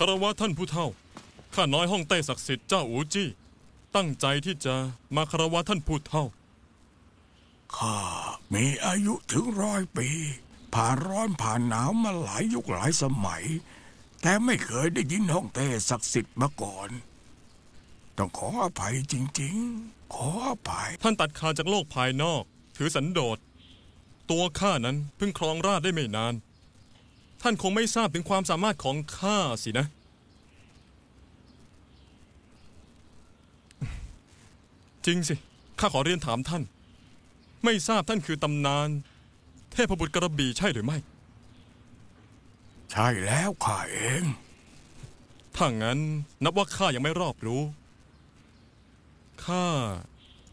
ารวะท่านผู้เฒ่าข้าน้อยฮ่องเต้ศักดิ์สิทธิ์เจ้าอูจี้ตั้งใจที่จะมาคารวะท่านผู้เฒ่าข้ามีอายุถึง100 ปีผ่านร้อนผ่านหนาวมาหลายยุคหลายสมัยแต่ไม่เคยได้ยินฮ่องเต้ศักดิ์สิทธิ์มาก่อนต้องขออภัยจริงๆขออภัยท่านตัดขาดจากโลกภายนอกถือสันโดษตัวข้านั้นเพิ่งครองราชย์ได้ไม่นานท่านคงไม่ทราบถึงความสามารถของข้าสินะจริงสิข้าขอเรียนถามท่านไม่ทราบท่านคือตำนานเทพบุตรกระบี่ใช่หรือไม่ใช่แล้วข้าเองถ้างั้นนับว่าข้ายังไม่รอบรู้ข้า